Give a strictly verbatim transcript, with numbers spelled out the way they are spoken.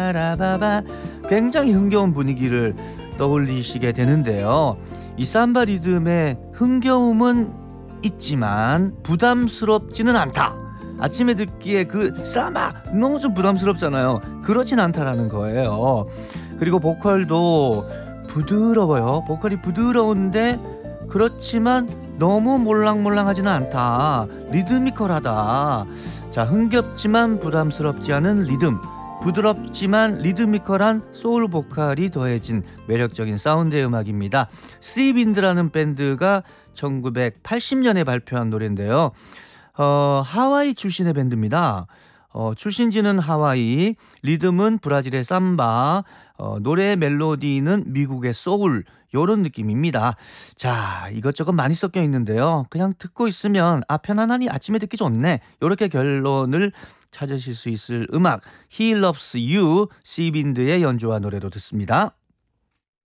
빠라바바 굉장히 흥겨운 분위기를 떠올리시게 되는데요. 이 삼바 리듬의 흥겨움은 있지만 부담스럽지는 않다. 아침에 듣기에 그 삼바 너무 좀 부담스럽잖아요. 그렇진 않다라는 거예요. 그리고 보컬도 부드러워요. 보컬이 부드러운데 그렇지만 너무 몰랑몰랑하지는 않다. 리드미컬하다. 자, 흥겹지만 부담스럽지 않은 리듬, 부드럽지만 리드미컬한 소울 보컬이 더해진 매력적인 사운드의 음악입니다. 씨윈드라는 밴드가 천구백팔십 년에 발표한 노래인데요. 어, 하와이 출신의 밴드입니다. 어, 출신지는 하와이, 리듬은 브라질의 삼바, 어, 노래의 멜로디는 미국의 소울, 요런 느낌입니다. 자, 이것저것 많이 섞여 있는데요. 그냥 듣고 있으면 아, 편안하니 아침에 듣기 좋네, 요렇게 결론을 찾으실 수 있을 음악, He Loves You, 씨빈드의 연주와 노래로 듣습니다.